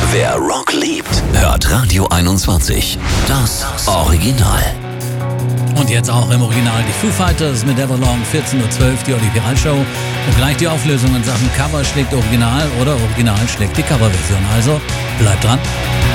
Wer Rock liebt, hört Radio 21. Das Original. Und jetzt auch im Original die Foo Fighters mit Everlong, 14.12 Uhr, die Olli Piral Show. Und gleich die Auflösung in Sachen Cover schlägt Original oder Original schlägt die Coverversion. Also bleibt dran.